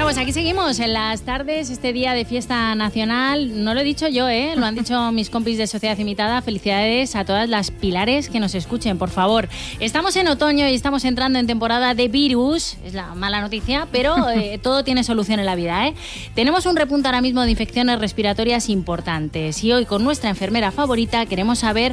Bueno, pues aquí seguimos en las tardes, este día de fiesta nacional. No lo he dicho yo, lo han dicho mis compis de Sociedad Imitada. Felicidades a todas las pilares que nos escuchen, por favor. Estamos en otoño y estamos entrando en temporada de virus. Es la mala noticia, pero todo tiene solución en la vida, Tenemos un repunte ahora mismo de infecciones respiratorias importantes y hoy con nuestra enfermera favorita queremos saber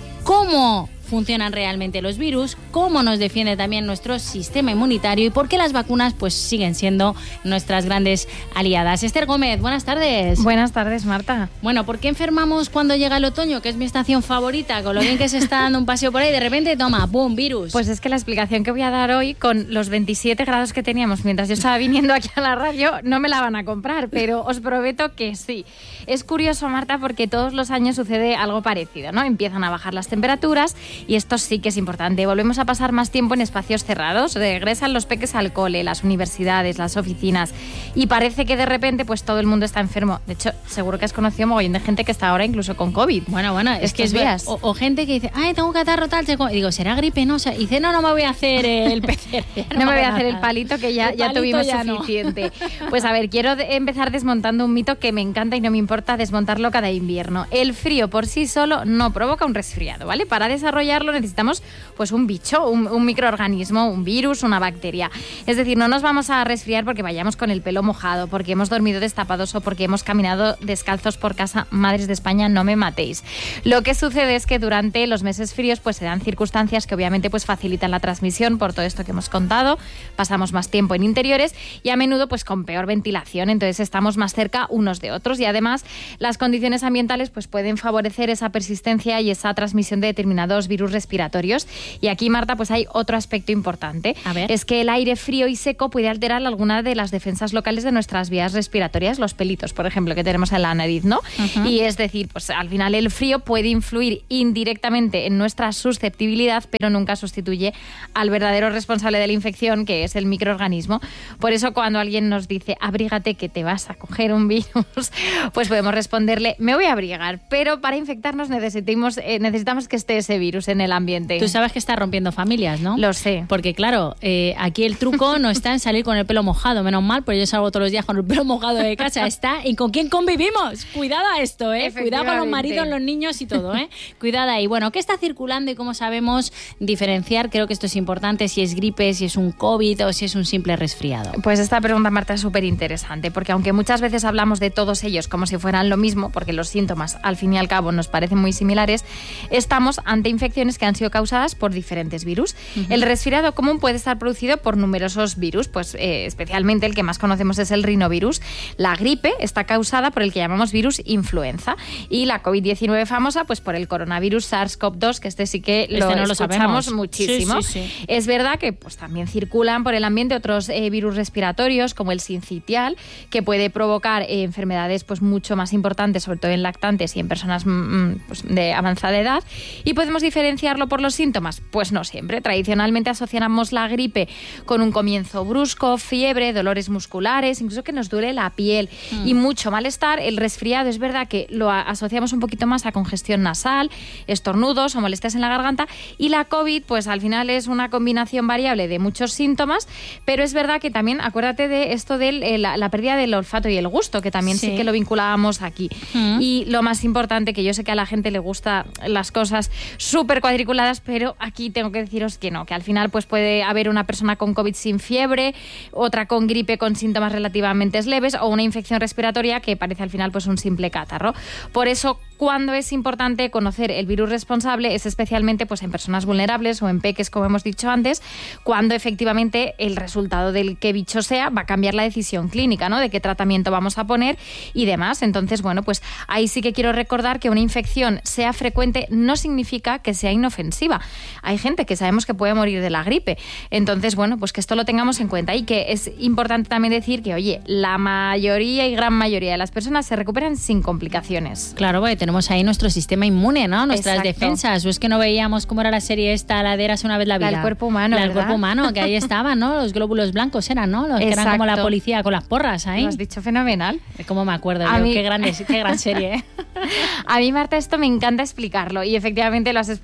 cómo funcionan realmente los virus, cómo nos defiende también nuestro sistema inmunitario y por qué las vacunas pues siguen siendo nuestras grandes aliadas. Esther Gómez, buenas tardes. Buenas tardes, Marta. Bueno, ¿por qué enfermamos cuando llega el otoño, que es mi estación favorita, con lo bien que se está dando un paseo por ahí, de repente, toma, ¡boom!, virus? Pues es que la explicación que voy a dar hoy, con los 27 grados que teníamos mientras yo estaba viniendo aquí a la radio, no me la van a comprar, pero os prometo que sí. Es curioso, Marta, porque todos los años sucede algo parecido, ¿no? Empiezan a bajar las temperaturas y esto sí que es importante. Volvemos a pasar más tiempo en espacios cerrados, regresan los peques al cole, las universidades, las oficinas y parece que de repente pues todo el mundo está enfermo. De hecho, seguro que has conocido mogollón de gente que está ahora incluso con COVID. Bueno, es que es días. O gente que dice, ay, tengo catarro tal, y digo, ¿será gripe? No, o sea, y dice, no me voy a hacer el PCR. No me voy a hacer el palito, que ya tuvimos ya suficiente. No. Pues a ver, quiero empezar desmontando un mito que me encanta y no me importa desmontarlo cada invierno. El frío por sí solo no provoca un resfriado, ¿vale? Para desarrollarlo necesitamos pues un bicho, un microorganismo, un virus, una bacteria. Es decir, no nos vamos a resfriar porque vayamos con el pelo mojado, porque hemos dormido destapados o porque hemos caminado descalzos por casa. Madres de España, no me matéis. Lo que sucede es que durante los meses fríos pues se dan circunstancias que obviamente pues facilitan la transmisión por todo esto que hemos contado. Pasamos más tiempo en interiores y a menudo pues con peor ventilación, entonces estamos más cerca unos de otros y además las condiciones ambientales pues pueden favorecer esa persistencia y esa transmisión de determinados virus respiratorios. Y aquí, Marta, pues hay otro aspecto importante. A ver. Es que el aire frío y seco puede alterar alguna de las defensas locales de nuestras vías respiratorias, los pelitos, por ejemplo, que tenemos en la nariz, ¿no? Uh-huh. Y es decir, pues al final el frío puede influir indirectamente en nuestra susceptibilidad, pero nunca sustituye al verdadero responsable de la infección, que es el microorganismo. Por eso cuando alguien nos dice, abrígate que te vas a coger un virus, pues podemos responderle, me voy a abrigar, pero para infectarnos necesitamos que esté ese virus en el ambiente. Tú sabes que está rompiendo familias, ¿no? Lo sé. Porque claro, aquí el truco no está en salir con el pelo mojado, menos mal, porque yo salgo todos los días con el pelo mojado de casa, está en con quién convivimos. Cuidado a esto, cuidado con los maridos, los niños y todo, Cuidado ahí. Bueno, ¿qué está circulando y cómo sabemos diferenciar? Creo que esto es importante, si es gripe, si es un COVID o si es un simple resfriado. Pues esta pregunta, Marta, es súper interesante, porque aunque muchas veces hablamos de todos ellos como si fueran lo mismo, porque los síntomas al fin y al cabo nos parecen muy similares, estamos ante infecciones que han sido causadas por diferentes virus. Uh-huh. El resfriado común puede estar producido por numerosos virus, pues especialmente el que más conocemos es el rinovirus. La gripe está causada por el que llamamos virus influenza y la COVID-19 famosa pues por el coronavirus SARS-CoV-2, que sí que lo escuchamos muchísimo. Sí. Es verdad que pues también circulan por el ambiente otros virus respiratorios como el sincitial, que puede provocar enfermedades pues mucho más importantes, sobre todo en lactantes y en personas pues, de avanzada edad. ¿Y podemos diferenciarlo por los síntomas? Pues no siempre. Tradicionalmente asociamos la gripe con un comienzo brusco, fiebre, dolores musculares, incluso que nos duele la piel y mucho malestar. El resfriado es verdad que lo asociamos un poquito más a congestión nasal, estornudos o molestias en la garganta, y la COVID pues al final es una combinación variable de muchos síntomas, pero es verdad que también acuérdate de esto de la pérdida del olfato y el gusto, que también sí que lo vinculábamos aquí. Y lo más importante, que yo sé que a la gente le gusta las cosas súper cuadriculadas, pero aquí tengo que deciros que no, que al final pues puede haber una persona con COVID sin fiebre, otra con gripe con síntomas relativamente leves o una infección respiratoria que parece al final pues un simple catarro. Por eso, cuando es importante conocer el virus responsable es especialmente pues en personas vulnerables o en peques, como hemos dicho antes, cuando efectivamente el resultado del qué bicho sea va a cambiar la decisión clínica, ¿no? De qué tratamiento vamos a poner y demás. Entonces, bueno, pues ahí sí que quiero recordar que una infección sea frecuente no significa que sea inofensiva. Hay gente que sabemos que puede morir de la gripe. Entonces, bueno, pues que esto lo tengamos en cuenta y que es importante también decir que, oye, la mayoría y gran mayoría de las personas se recuperan sin complicaciones. Claro, porque tenemos ahí nuestro sistema inmune, ¿no? Nuestras Exacto. defensas. O es que no veíamos cómo era la serie esta, la de Érase una vez la vida. La del cuerpo humano, La del ¿verdad? cuerpo humano, que ahí estaban, ¿no? Los glóbulos blancos eran, ¿no? Los que eran como la policía con las porras ahí. Lo has dicho fenomenal. ¿Cómo me acuerdo? Qué gran serie, A mí, Marta, esto me encanta explicarlo y efectivamente lo has explicado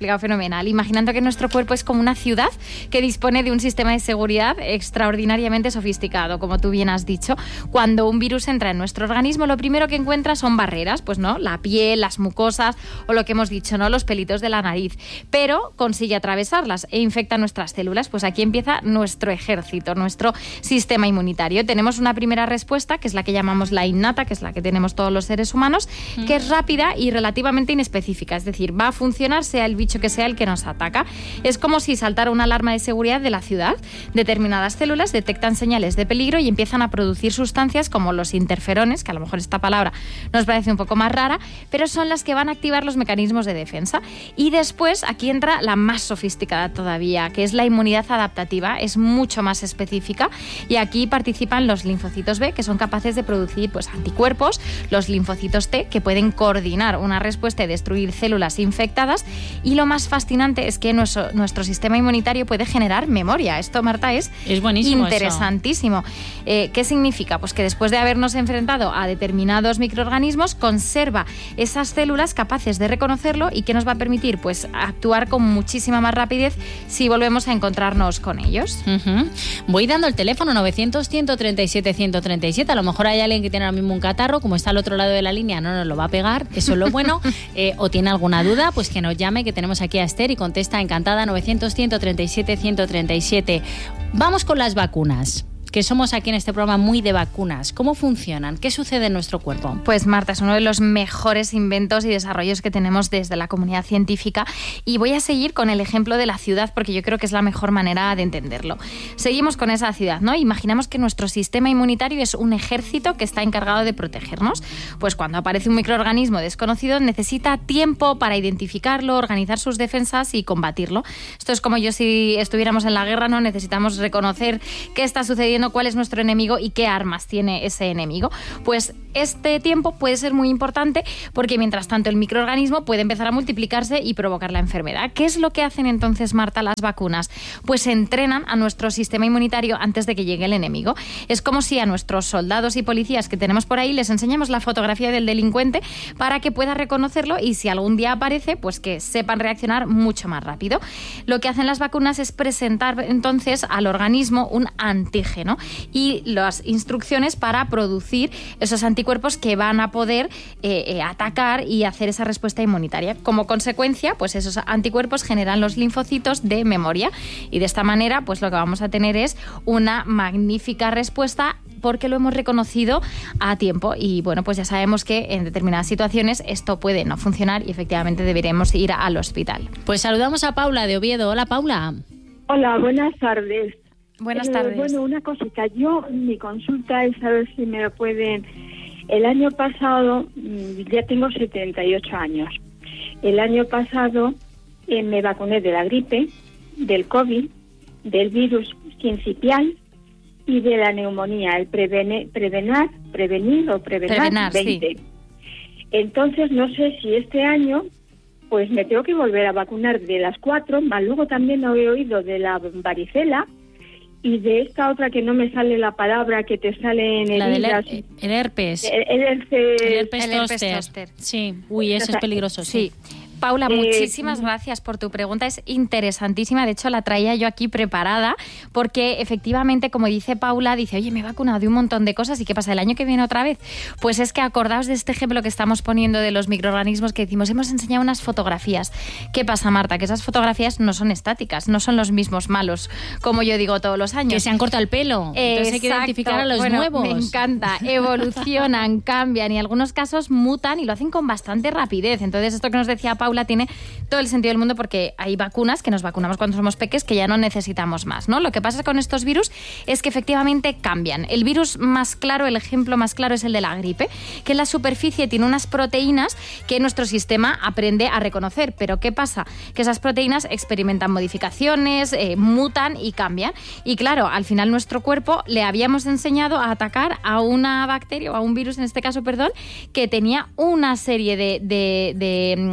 explicado fenomenal. Imaginando que nuestro cuerpo es como una ciudad que dispone de un sistema de seguridad extraordinariamente sofisticado, como tú bien has dicho. Cuando un virus entra en nuestro organismo, lo primero que encuentra son barreras, pues no, la piel, las mucosas o lo que hemos dicho, ¿no?, los pelitos de la nariz. Pero consigue atravesarlas e infecta nuestras células. Pues aquí empieza nuestro ejército, nuestro sistema inmunitario. Tenemos una primera respuesta, que es la que llamamos la innata, que es la que tenemos todos los seres humanos, que es rápida y relativamente inespecífica. Es decir, va a funcionar sea el bicho que sea el que nos ataca. Es como si saltara una alarma de seguridad de la ciudad. Determinadas células detectan señales de peligro y empiezan a producir sustancias como los interferones, que a lo mejor esta palabra nos parece un poco más rara, pero son las que van a activar los mecanismos de defensa. Y después aquí entra la más sofisticada todavía, que es la inmunidad adaptativa. Es mucho más específica y aquí participan los linfocitos B, que son capaces de producir pues anticuerpos, los linfocitos T, que pueden coordinar una respuesta y destruir células infectadas. Y lo más fascinante es que nuestro sistema inmunitario puede generar memoria. Esto, Marta, es buenísimo, interesantísimo. ¿Qué significa? Pues que después de habernos enfrentado a determinados microorganismos, conserva esas células capaces de reconocerlo y que nos va a permitir pues actuar con muchísima más rapidez si volvemos a encontrarnos con ellos. Voy dando el teléfono 900-137-137. A lo mejor hay alguien que tiene ahora mismo un catarro, como está al otro lado de la línea, no nos lo va a pegar, eso es lo bueno. O tiene alguna duda, pues que nos llame, que tenemos aquí a Esther y contesta encantada. 900-137-137. Vamos con las vacunas, que somos aquí en este programa muy de vacunas. ¿Cómo funcionan? ¿Qué sucede en nuestro cuerpo? Pues, Marta, es uno de los mejores inventos y desarrollos que tenemos desde la comunidad científica, y voy a seguir con el ejemplo de la ciudad porque yo creo que es la mejor manera de entenderlo. Seguimos con esa ciudad, ¿no? Imaginamos que nuestro sistema inmunitario es un ejército que está encargado de protegernos. Pues cuando aparece un microorganismo desconocido necesita tiempo para identificarlo, organizar sus defensas y combatirlo. Esto es como si estuviéramos en la guerra, ¿no? Necesitamos reconocer qué está sucediendo, cuál es nuestro enemigo y qué armas tiene ese enemigo. Pues este tiempo puede ser muy importante porque mientras tanto el microorganismo puede empezar a multiplicarse y provocar la enfermedad. ¿Qué es lo que hacen entonces, Marta, las vacunas? Pues entrenan a nuestro sistema inmunitario antes de que llegue el enemigo. Es como si a nuestros soldados y policías que tenemos por ahí les enseñamos la fotografía del delincuente para que pueda reconocerlo y si algún día aparece, pues que sepan reaccionar mucho más rápido. Lo que hacen las vacunas es presentar entonces al organismo un antígeno y las instrucciones para producir esos anticuerpos que van a poder atacar y hacer esa respuesta inmunitaria. Como consecuencia, pues esos anticuerpos generan los linfocitos de memoria y de esta manera, pues lo que vamos a tener es una magnífica respuesta porque lo hemos reconocido a tiempo y bueno, pues ya sabemos que en determinadas situaciones esto puede no funcionar y efectivamente deberemos ir al hospital. Pues saludamos a Paula de Oviedo. Hola, Paula. Hola, buenas tardes. Buenas tardes. Bueno, una cosita. Mi consulta es a ver si me lo pueden... El año pasado, ya tengo 78 años. El año pasado me vacuné de la gripe, del COVID, del virus sincitial y de la neumonía, el Prevenar 20. Sí. Entonces, no sé si este año pues me tengo que volver a vacunar de las 4, más luego también he oído de la varicela y de esta otra que no me sale la palabra, que te sale en el herpes. El herpes zóster. Sí, eso es peligroso. Sí. Paula, muchísimas gracias por tu pregunta, es interesantísima, de hecho la traía yo aquí preparada porque efectivamente, como dice Paula, dice, oye, me he vacunado de un montón de cosas y ¿qué pasa el año que viene otra vez? Pues es que acordaos de este ejemplo que estamos poniendo de los microorganismos que decimos, hemos enseñado unas fotografías. ¿Qué pasa, Marta? Que esas fotografías no son estáticas, no son los mismos malos, como yo digo todos los años. Que se han cortado el pelo, entonces hay que identificar a los nuevos. Me encanta, evolucionan, cambian y en algunos casos mutan y lo hacen con bastante rapidez. Entonces esto que nos decía Paula tiene todo el sentido del mundo porque hay vacunas que nos vacunamos cuando somos peques que ya no necesitamos más, ¿no? Lo que pasa con estos virus es que efectivamente cambian. El virus más claro, el ejemplo más claro es el de la gripe, que en la superficie tiene unas proteínas que nuestro sistema aprende a reconocer. Pero ¿qué pasa? Que esas proteínas experimentan modificaciones, mutan y cambian. Y claro, al final nuestro cuerpo le habíamos enseñado a atacar a una bacteria o a un virus, en este caso, que tenía una serie de características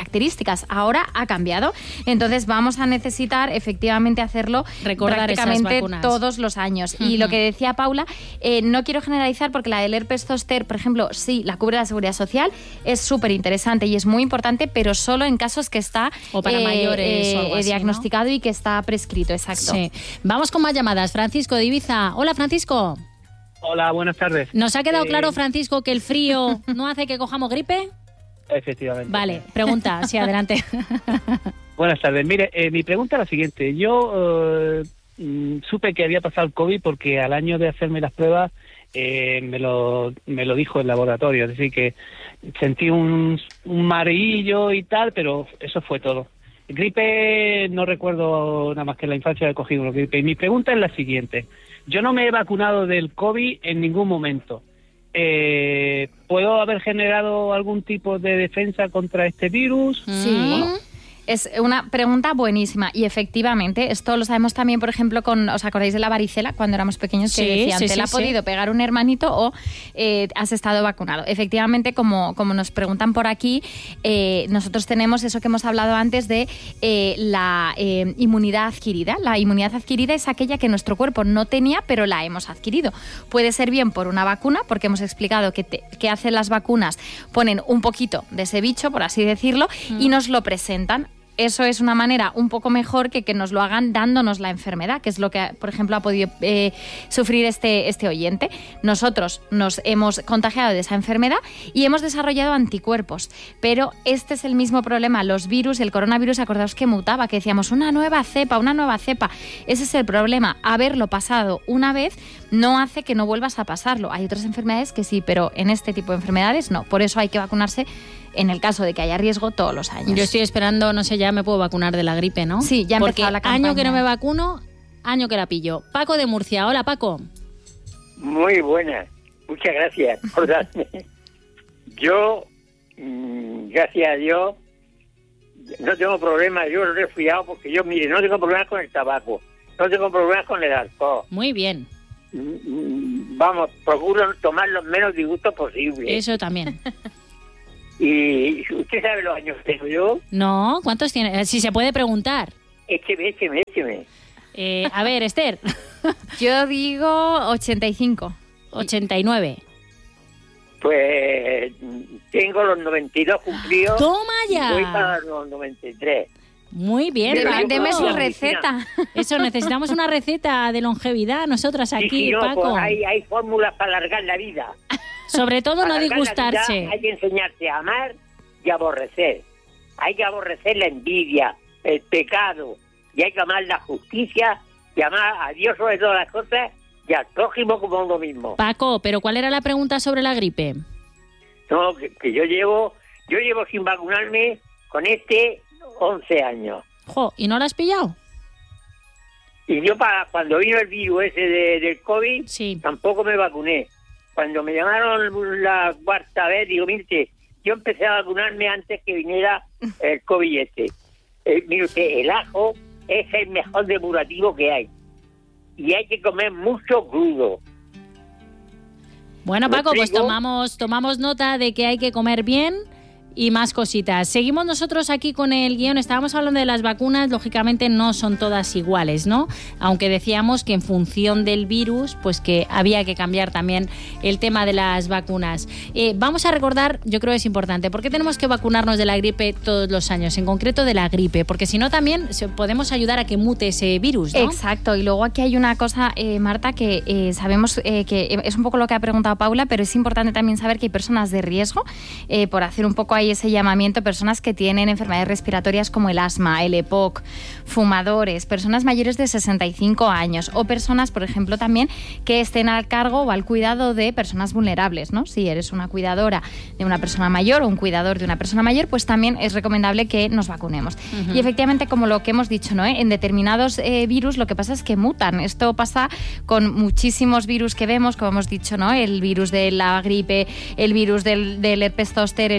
características. Ahora ha cambiado. Entonces vamos a necesitar efectivamente hacerlo prácticamente todos los años. Y lo que decía Paula, no quiero generalizar porque la del herpes zóster, por ejemplo, sí, la cubre la Seguridad Social, es súper interesante y es muy importante, pero solo en casos que está o para mayores o algo así, diagnosticado, ¿no? Y que está prescrito, exacto. Sí. Vamos con más llamadas. Francisco de Ibiza. Hola, Francisco. Hola, buenas tardes. ¿Nos ha quedado claro, Francisco, que el frío no hace que cojamos gripe? Efectivamente. Vale, pregunta, sí, adelante. Buenas tardes. Mire, mi pregunta es la siguiente. Yo supe que había pasado el COVID porque al año de hacerme las pruebas me lo dijo el laboratorio. Es decir, que sentí un mareillo y tal, pero eso fue todo. Gripe no recuerdo nada más que en la infancia he cogido una gripe. Y mi pregunta es la siguiente. Yo no me he vacunado del COVID en ningún momento. ¿Puedo haber generado algún tipo de defensa contra este virus? Sí. Es una pregunta buenísima y efectivamente esto lo sabemos también, por ejemplo, ¿os acordáis de la varicela cuando éramos pequeños? Que decían, ¿te la ha podido pegar un hermanito o has estado vacunado? Efectivamente, como nos preguntan por aquí, nosotros tenemos eso que hemos hablado antes de la inmunidad adquirida. La inmunidad adquirida es aquella que nuestro cuerpo no tenía, pero la hemos adquirido. Puede ser bien por una vacuna, porque hemos explicado que hacen las vacunas, ponen un poquito de ese bicho, por así decirlo, y nos lo presentan. Eso es una manera un poco mejor que nos lo hagan dándonos la enfermedad, que es lo que, por ejemplo, ha podido sufrir este oyente. Nosotros nos hemos contagiado de esa enfermedad y hemos desarrollado anticuerpos. Pero este es el mismo problema. Los virus, el coronavirus, acordaos que mutaba, que decíamos una nueva cepa. Ese es el problema. Haberlo pasado una vez no hace que no vuelvas a pasarlo. Hay otras enfermedades que sí, pero en este tipo de enfermedades no. Por eso hay que vacunarse en el caso de que haya riesgo todos los años. Yo estoy esperando, no sé, ya me puedo vacunar de la gripe, ¿no? Sí, ya ha empezado la campaña. Año que no me vacuno, año que la pillo. Paco de Murcia. Hola, Paco. Muy buena. Muchas gracias por darme. Yo, gracias a Dios, no tengo problemas. Yo he resfriado porque yo, mire, no tengo problemas con el tabaco. No tengo problemas con el alcohol. Muy bien. Vamos, procuro tomar los menos disgustos posible. Eso también. ¿Y usted sabe los años que tengo yo? No, ¿cuántos tiene? Si se puede preguntar. Écheme. A ver, Esther. Yo digo 85. 89. Pues tengo los 92 cumplidos. ¡Toma ya! Y voy para los 93. Muy bien. Deme su receta. Eso, necesitamos una receta de longevidad nosotras aquí, sí, no, Paco. Pues hay fórmulas para alargar la vida. Sobre todo no Para disgustarse. Hay que enseñarse a amar y a aborrecer. Hay que aborrecer la envidia, el pecado, y hay que amar la justicia y amar a Dios sobre todas las cosas y al prójimo como a uno mismo. Paco, ¿pero cuál era la pregunta sobre la gripe? No, que yo llevo sin vacunarme con 11 años. Jo, ¿y no la has pillado? Y yo cuando vino el virus ese del COVID, sí, tampoco me vacuné. Cuando me llamaron la cuarta vez, digo, mire, yo empecé a vacunarme antes que viniera el COVID este. Mire usted, el ajo es el mejor depurativo que hay. Y hay que comer mucho crudo. Bueno, Paco, pues tomamos nota de que hay que comer bien y más cositas. Seguimos nosotros aquí con el guión. Estábamos hablando de las vacunas, lógicamente no son todas iguales, ¿no? Aunque decíamos que en función del virus, pues que había que cambiar también el tema de las vacunas. Vamos a recordar, yo creo que es importante, ¿por qué tenemos que vacunarnos de la gripe todos los años? En concreto de la gripe, porque si no también podemos ayudar a que mute ese virus, ¿no? Exacto, y luego aquí hay una cosa, Marta, que sabemos que es un poco lo que ha preguntado Paula, pero es importante también saber que hay personas de riesgo, por hacer un poco ahí ese llamamiento, personas que tienen enfermedades respiratorias como el asma, el EPOC, fumadores, personas mayores de 65 años o personas, por ejemplo, también que estén al cargo o al cuidado de personas vulnerables, ¿no? Si eres una cuidadora de una persona mayor o un cuidador de una persona mayor, pues también es recomendable que nos vacunemos. Uh-huh. Y efectivamente, como lo que hemos dicho, ¿no? En determinados virus lo que pasa es que mutan. Esto pasa con muchísimos virus que vemos, como hemos dicho, ¿no? El virus de la gripe, el virus del herpes zóster, el virus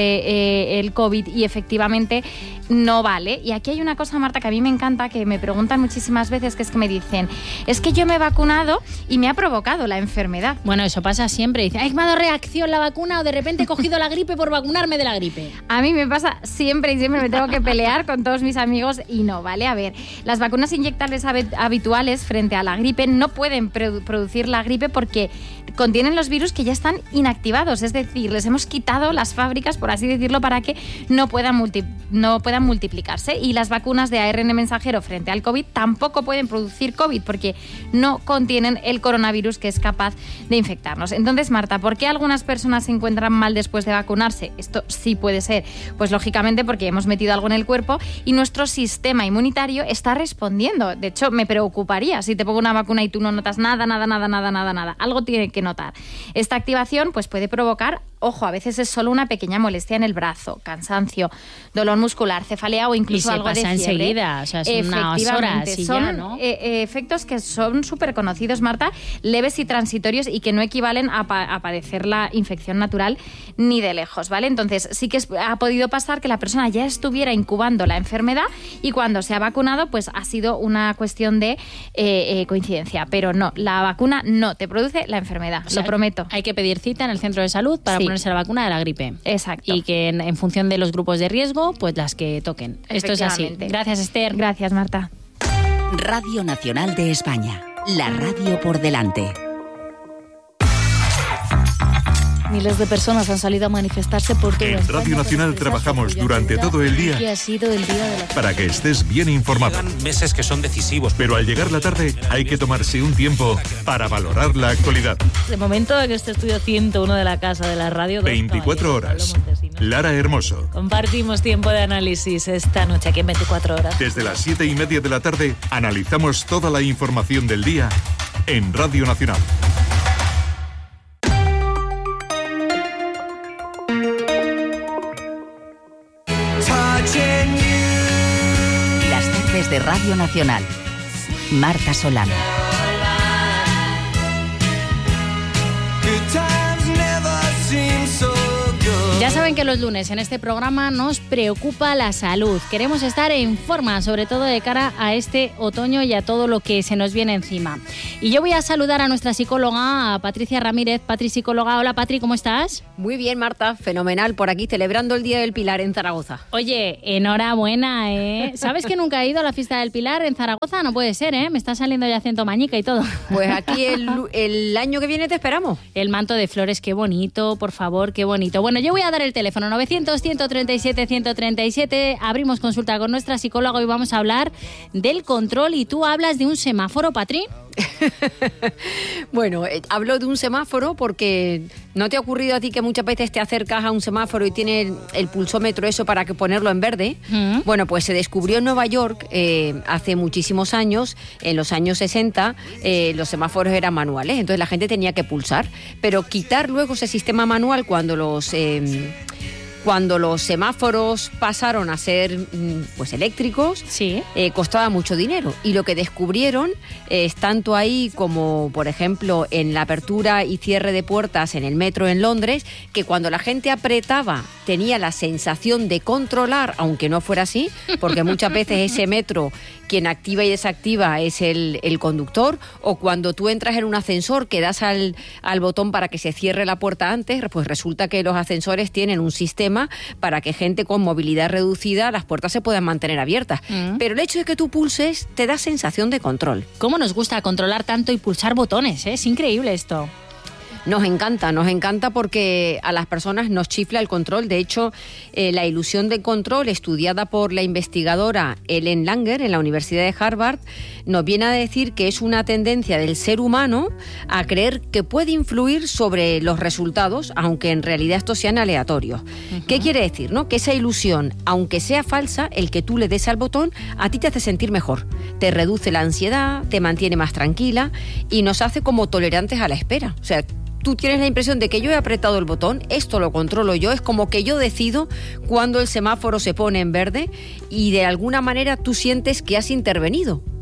sobre el COVID y efectivamente no vale. Y aquí hay una cosa, Marta, que a mí me encanta, que me preguntan muchísimas veces, que es que me dicen, es que yo me he vacunado y me ha provocado la enfermedad. Bueno, eso pasa siempre. Dice, ¿me ha dado reacción la vacuna o de repente he cogido la gripe por vacunarme de la gripe? A mí me pasa siempre y siempre me tengo que pelear con todos mis amigos y no, ¿vale? A ver, las vacunas inyectables habituales frente a la gripe no pueden producir la gripe porque contienen los virus que ya están inactivados, es decir, les hemos quitado las fábricas, por así decirlo, para que no puedan multiplicarse. Y las vacunas de ARN mensajero frente al COVID tampoco pueden producir COVID porque no contienen el coronavirus que es capaz de infectarnos. Entonces, Marta, ¿por qué algunas personas se encuentran mal después de vacunarse? Esto sí puede ser, pues lógicamente porque hemos metido algo en el cuerpo y nuestro sistema inmunitario está respondiendo. De hecho, me preocuparía si te pongo una vacuna y tú no notas nada. Algo tiene que notar. Esta activación pues puede provocar, ojo, a veces es solo una pequeña molestia en el brazo, cansancio, dolor muscular, cefalea o incluso algo de fiebre. Y se pasa enseguida, o sea, es unas horas y son ya, ¿no? Efectos que son súper conocidos, Marta, leves y transitorios y que no equivalen a padecer la infección natural ni de lejos, ¿vale? Entonces, sí que ha podido pasar que la persona ya estuviera incubando la enfermedad y cuando se ha vacunado, pues ha sido una cuestión de coincidencia. Pero no, la vacuna no te produce la enfermedad, o sea, lo prometo. Hay que pedir cita en el centro de salud para ponerse la vacuna de la gripe. Exacto. Y que en función de los grupos de riesgo, pues las que toquen. Esto es así. Gracias, Esther. Gracias, Marta. Radio Nacional de España. La radio por delante. Miles de personas han salido a manifestarse por todo En Radio Nacional trabajamos durante todo el día que ha sido el día de la... para que estés bien informado. Llegan meses que son decisivos. Pero al llegar la tarde hay que tomarse un tiempo para valorar la actualidad. De momento en este estudio 101 de la Casa de la Radio... 24 horas. Lara Hermoso. Compartimos tiempo de análisis esta noche aquí en 24 horas. Desde las 7:30 de la tarde analizamos toda la información del día en Radio Nacional. Las tardes de Radio Nacional. Marta Solano. Ya saben que los lunes en este programa nos preocupa la salud. Queremos estar en forma, sobre todo de cara a este otoño y a todo lo que se nos viene encima. Y yo voy a saludar a nuestra psicóloga, a Patricia Ramírez. Patri, psicóloga. Hola, Patri, ¿cómo estás? Muy bien, Marta, fenomenal. Por aquí celebrando el Día del Pilar en Zaragoza. Oye, enhorabuena, ¿eh? ¿Sabes que nunca he ido a la fiesta del Pilar en Zaragoza? No puede ser, ¿eh? Me está saliendo ya acento mañica y todo. Pues aquí el año que viene te esperamos. El manto de flores, qué bonito, por favor, qué bonito. Bueno, yo voy a dar el teléfono 900-137-137. Abrimos consulta con nuestra psicóloga y vamos a hablar del control. Y tú hablas de un semáforo, Patri. Bueno, hablo de un semáforo porque ¿no te ha ocurrido a ti que muchas veces te acercas a un semáforo y tiene el pulsómetro eso para que ponerlo en verde? Bueno, pues se descubrió en Nueva York hace muchísimos años, en los años 60, los semáforos eran manuales, entonces la gente tenía que pulsar, pero quitar luego ese sistema manual cuando los semáforos pasaron a ser pues eléctricos, sí, costaba mucho dinero. Y lo que descubrieron es tanto ahí como, por ejemplo, en la apertura y cierre de puertas en el metro en Londres, que cuando la gente apretaba tenía la sensación de controlar, aunque no fuera así, porque muchas veces ese metro quien activa y desactiva es el conductor, o cuando tú entras en un ascensor que das al botón para que se cierre la puerta antes, pues resulta que los ascensores tienen un sistema para que gente con movilidad reducida las puertas se puedan mantener abiertas. Pero el hecho de que tú pulses te da sensación de control. ¿Cómo nos gusta controlar tanto y pulsar botones? Es increíble esto. Nos encanta porque a las personas nos chifla el control. De hecho, la ilusión de control, estudiada por la investigadora Ellen Langer en la Universidad de Harvard, nos viene a decir que es una tendencia del ser humano a creer que puede influir sobre los resultados, aunque en realidad estos sean aleatorios. ¿Qué quiere decir, no? Que esa ilusión, aunque sea falsa, el que tú le des al botón, a ti te hace sentir mejor. Te reduce la ansiedad, te mantiene más tranquila y nos hace como tolerantes a la espera. O sea, tú tienes la impresión de que yo he apretado el botón, esto lo controlo yo, es como que yo decido cuando el semáforo se pone en verde y de alguna manera tú sientes que has intervenido.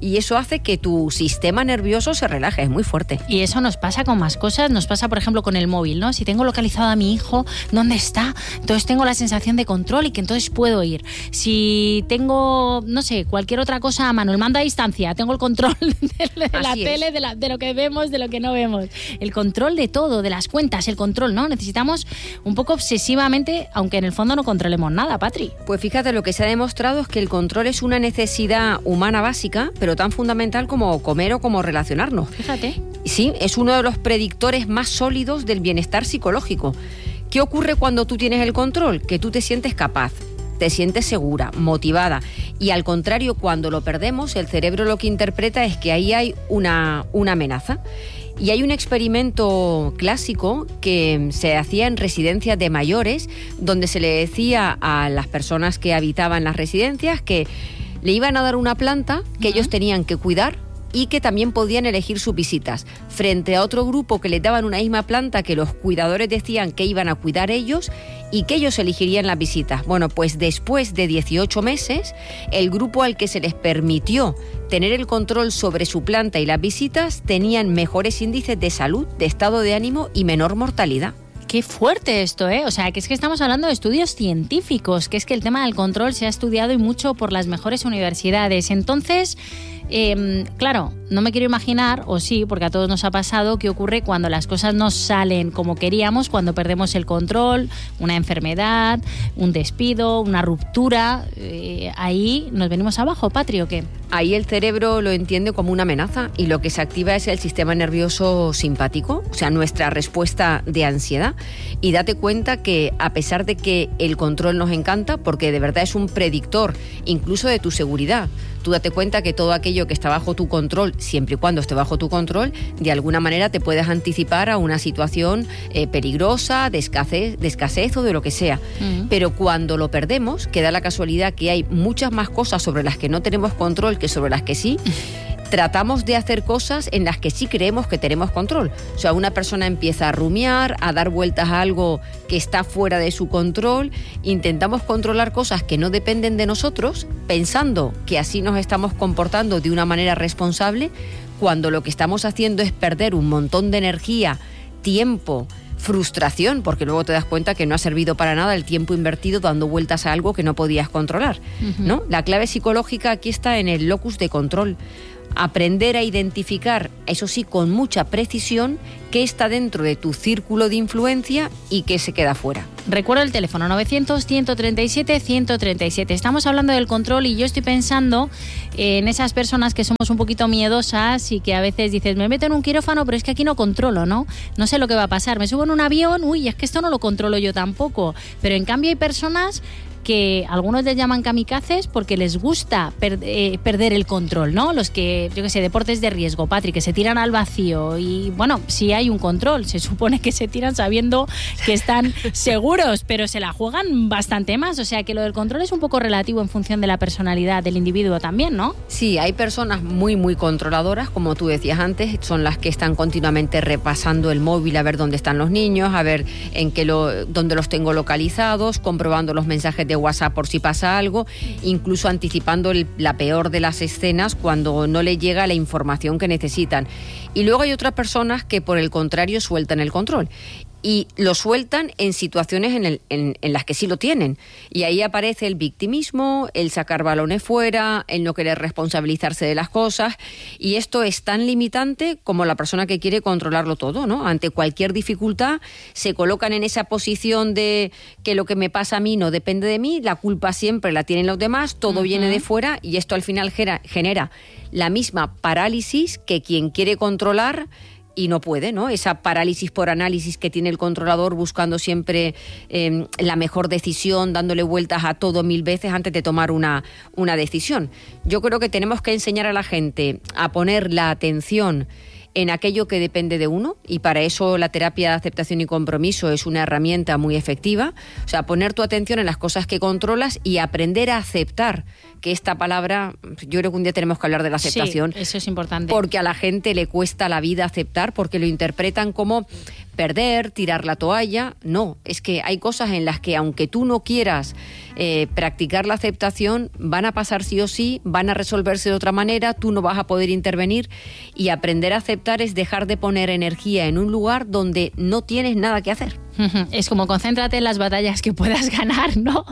y eso hace que tu sistema nervioso se relaje, es muy fuerte. Y eso nos pasa con más cosas, nos pasa por ejemplo con el móvil, ¿no? Si tengo localizado a mi hijo, ¿dónde está? Entonces tengo la sensación de control y que entonces puedo ir. Si tengo, no sé, cualquier otra cosa a mano, el mando a distancia, tengo el control de la tele, de lo que vemos, de lo que no vemos. El control de todo, de las cuentas, el control, ¿no? Necesitamos un poco obsesivamente, aunque en el fondo no controlemos nada, Patri. Pues fíjate, lo que se ha demostrado es que el control es una necesidad humana básica, pero tan fundamental como comer o como relacionarnos. Fíjate. Sí, es uno de los predictores más sólidos del bienestar psicológico. ¿Qué ocurre cuando tú tienes el control? Que tú te sientes capaz, te sientes segura, motivada, y al contrario, cuando lo perdemos, el cerebro lo que interpreta es que ahí hay una amenaza. Y hay un experimento clásico que se hacía en residencias de mayores, donde se le decía a las personas que habitaban las residencias que le iban a dar una planta que ellos tenían que cuidar y que también podían elegir sus visitas, frente a otro grupo que les daban una misma planta que los cuidadores decían que iban a cuidar ellos y que ellos elegirían las visitas. Bueno, pues después de 18 meses, el grupo al que se les permitió tener el control sobre su planta y las visitas tenían mejores índices de salud, de estado de ánimo y menor mortalidad. Qué fuerte esto, ¿eh? O sea, que es que estamos hablando de estudios científicos, que es que el tema del control se ha estudiado y mucho por las mejores universidades. Entonces, claro, no me quiero imaginar, o sí, porque a todos nos ha pasado, qué ocurre cuando las cosas no salen como queríamos, cuando perdemos el control, una enfermedad, un despido, una ruptura. Ahí nos venimos abajo, Patri, ¿o qué? Ahí el cerebro lo entiende como una amenaza y lo que se activa es el sistema nervioso simpático, o sea, nuestra respuesta de ansiedad. Y date cuenta que a pesar de que el control nos encanta, porque de verdad es un predictor incluso de tu seguridad, tú date cuenta que todo aquello que está bajo tu control, siempre y cuando esté bajo tu control, de alguna manera te puedes anticipar a una situación peligrosa, de escasez o de lo que sea. Pero cuando lo perdemos, que da la casualidad que hay muchas más cosas sobre las que no tenemos control que sobre las que sí, tratamos de hacer cosas en las que sí creemos que tenemos control. O sea, una persona empieza a rumiar, a dar vueltas a algo que está fuera de su control. Intentamos controlar cosas que no dependen de nosotros, pensando que así nos estamos comportando de una manera responsable, cuando lo que estamos haciendo es perder un montón de energía, tiempo, frustración, porque luego te das cuenta que no ha servido para nada el tiempo invertido dando vueltas a algo que no podías controlar, ¿no? La clave psicológica aquí está en el locus de control. Aprender a identificar, eso sí, con mucha precisión, qué está dentro de tu círculo de influencia y qué se queda fuera. Recuerdo el teléfono 900-137-137. Estamos hablando del control y yo estoy pensando en esas personas que somos un poquito miedosas y que a veces dices, me meto en un quirófano, pero es que aquí no controlo, ¿no? No sé lo que va a pasar. Me subo en un avión, uy, es que esto no lo controlo yo tampoco. Pero en cambio hay personas que algunos les llaman kamikazes porque les gusta perder el control, ¿no? Los que, yo qué sé, deportes de riesgo, Patri, que se tiran al vacío y, bueno, sí hay un control, se supone que se tiran sabiendo que están seguros, pero se la juegan bastante más, o sea que lo del control es un poco relativo en función de la personalidad del individuo también, ¿no? Sí, hay personas muy, muy controladoras, como tú decías antes, son las que están continuamente repasando el móvil a ver dónde están los niños, a ver dónde los tengo localizados, comprobando los mensajes de WhatsApp por si pasa algo, incluso anticipando la peor de las escenas cuando no le llega la información que necesitan. Y luego hay otras personas que por el contrario sueltan el control. Y lo sueltan en situaciones en las que sí lo tienen. Y ahí aparece el victimismo, el sacar balones fuera, el no querer responsabilizarse de las cosas. Y esto es tan limitante como la persona que quiere controlarlo todo, ¿no? Ante cualquier dificultad se colocan en esa posición de que lo que me pasa a mí no depende de mí, la culpa siempre la tienen los demás, todo viene de fuera y esto al final genera la misma parálisis que quien quiere controlar y no puede, ¿no? Esa parálisis por análisis que tiene el controlador buscando siempre la mejor decisión, dándole vueltas a todo 1000 veces antes de tomar una decisión. Yo creo que tenemos que enseñar a la gente a poner la atención en aquello que depende de uno y para eso la terapia de aceptación y compromiso es una herramienta muy efectiva. O sea, poner tu atención en las cosas que controlas y aprender a aceptar, que esta palabra, yo creo que un día tenemos que hablar de la aceptación. Sí, eso es importante. Porque a la gente le cuesta la vida aceptar, porque lo interpretan como perder, tirar la toalla. No, es que hay cosas en las que aunque tú no quieras practicar la aceptación, van a pasar sí o sí, van a resolverse de otra manera, tú no vas a poder intervenir, y aprender a aceptar es dejar de poner energía en un lugar donde no tienes nada que hacer. Es como concéntrate en las batallas que puedas ganar, ¿no?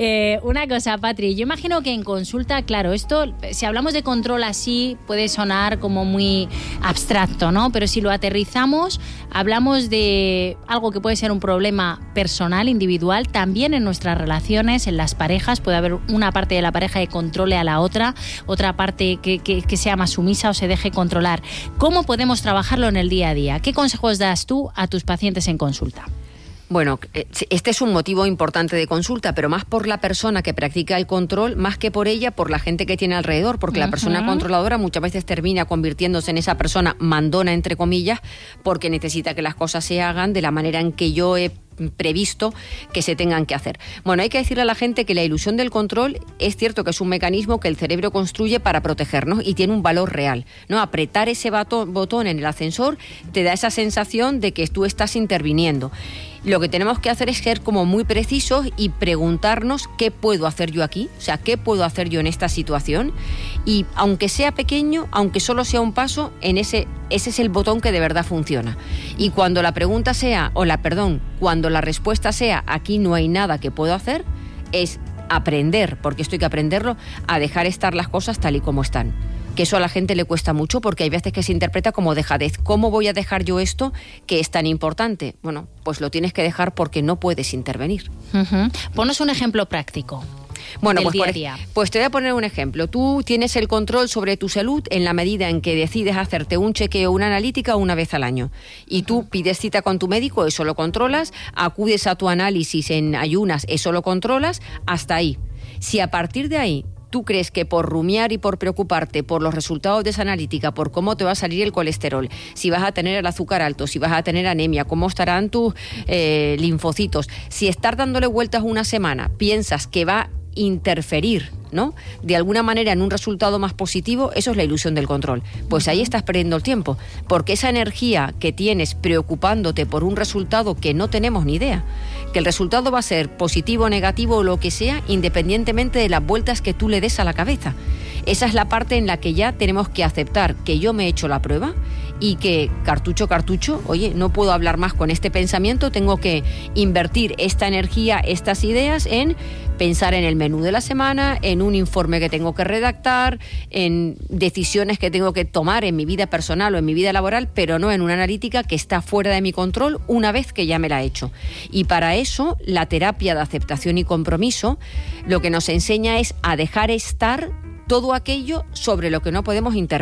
Una cosa, Patri, yo imagino que en consulta, claro, esto, si hablamos de control así, puede sonar como muy abstracto, ¿no? Pero si lo aterrizamos, hablamos de algo que puede ser un problema personal, individual, también en nuestras relaciones, en las parejas, puede haber una parte de la pareja que controle a la otra parte que sea más sumisa o se deje controlar. ¿Cómo podemos trabajarlo en el día a día? ¿Qué consejos das tú a tus pacientes en consulta? Bueno, este es un motivo importante de consulta, pero más por la persona que practica el control, más que por ella, por la gente que tiene alrededor, porque la persona controladora muchas veces termina convirtiéndose en esa persona mandona, entre comillas, porque necesita que las cosas se hagan de la manera en que yo he previsto que se tengan que hacer. Bueno, hay que decirle a la gente que la ilusión del control es cierto que es un mecanismo que el cerebro construye para protegernos y tiene un valor real, ¿no? Apretar ese botón en el ascensor te da esa sensación de que tú estás interviniendo. Lo que tenemos que hacer es ser como muy precisos y preguntarnos qué puedo hacer yo aquí, o sea, qué puedo hacer yo en esta situación, y aunque sea pequeño, aunque solo sea un paso, ese es el botón que de verdad funciona. Y cuando la pregunta sea, cuando la respuesta sea aquí no hay nada que puedo hacer, es aprender, porque esto hay que aprenderlo, a dejar estar las cosas tal y como están. Que eso a la gente le cuesta mucho porque hay veces que se interpreta como dejadez. ¿Cómo voy a dejar yo esto que es tan importante? Bueno, pues lo tienes que dejar porque no puedes intervenir. Ponos un ejemplo práctico. Bueno, pues, día a día. Pues te voy a poner un ejemplo. Tú tienes el control sobre tu salud en la medida en que decides hacerte un chequeo, una analítica una vez al año. Y tú pides cita con tu médico, eso lo controlas, acudes a tu análisis en ayunas, eso lo controlas, hasta ahí. Si a partir de ahí tú crees que por rumiar y por preocuparte por los resultados de esa analítica, por cómo te va a salir el colesterol, si vas a tener el azúcar alto, si vas a tener anemia, cómo estarán tus linfocitos, si estar dándole vueltas una semana piensas que va a interferir, ¿no?, de alguna manera en un resultado más positivo, eso es la ilusión del control. Pues ahí estás perdiendo el tiempo, porque esa energía que tienes preocupándote por un resultado que no tenemos ni idea, que el resultado va a ser positivo, negativo o lo que sea, independientemente de las vueltas que tú le des a la cabeza. Esa es la parte en la que ya tenemos que aceptar que yo me he hecho la prueba y que cartucho, oye, no puedo hablar más con este pensamiento, tengo que invertir esta energía, estas ideas en pensar en el menú de la semana, en un informe que tengo que redactar, en decisiones que tengo que tomar en mi vida personal o en mi vida laboral, pero no en una analítica que está fuera de mi control una vez que ya me la he hecho. Y para eso, la terapia de aceptación y compromiso lo que nos enseña es a dejar estar todo aquello sobre lo que no podemos intervenir.